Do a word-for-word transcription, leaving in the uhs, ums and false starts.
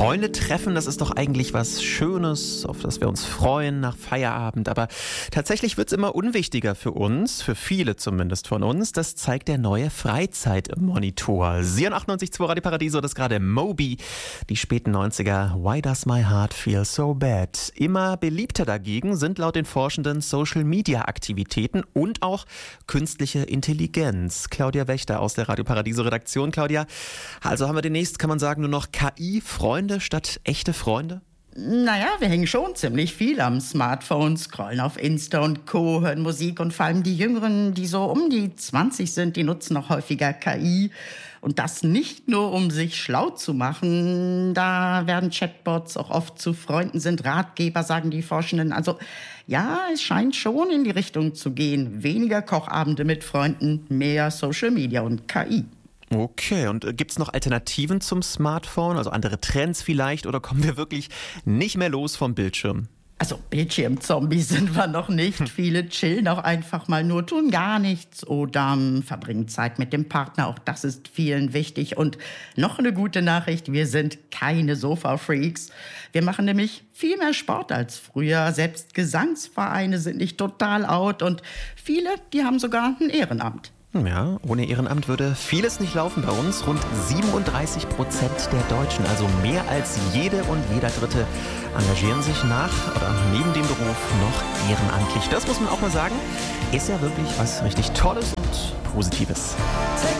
Freunde treffen, das ist doch eigentlich was Schönes, auf das wir uns freuen nach Feierabend. Aber tatsächlich wird es immer unwichtiger für uns, für viele zumindest von uns. Das zeigt der neue Freizeit-Monitor. Sie an achtundneunzig Komma zwei Radio Paradiso, das ist gerade Moby, die späten neunziger. Why does my heart feel so bad? Immer beliebter dagegen sind laut den Forschenden Social-Media-Aktivitäten und auch künstliche Intelligenz. Claudia Wächter aus der Radio Paradiso-Redaktion. Claudia, also haben wir demnächst, kann man sagen, nur noch K I-Freunde statt echte Freunde? Naja, wir hängen schon ziemlich viel am Smartphone, scrollen auf Insta und Co., hören Musik und vor allem die Jüngeren, die so um die zwanzig sind, die nutzen noch häufiger K I. Und das nicht nur, um sich schlau zu machen. Da werden Chatbots auch oft zu Freunden, sind Ratgeber, sagen die Forschenden. Also ja, es scheint schon in die Richtung zu gehen. Weniger Kochabende mit Freunden, mehr Social Media und K I. Okay, und äh, gibt es noch Alternativen zum Smartphone, also andere Trends vielleicht, oder kommen wir wirklich nicht mehr los vom Bildschirm? Also Bildschirmzombie sind wir noch nicht. Viele chillen auch einfach mal nur, tun gar nichts oder ähm, verbringen Zeit mit dem Partner. Auch das ist vielen wichtig. Und noch eine gute Nachricht, wir sind keine Sofa-Freaks. Wir machen nämlich viel mehr Sport als früher. Selbst Gesangsvereine sind nicht total out und viele, die haben sogar ein Ehrenamt. Ja, ohne Ehrenamt würde vieles nicht laufen bei uns. Rund siebenunddreißig Prozent der Deutschen, also mehr als jede und jeder Dritte, engagieren sich nach oder neben dem Beruf noch ehrenamtlich. Das muss man auch mal sagen, ist ja wirklich was richtig Tolles und Positives.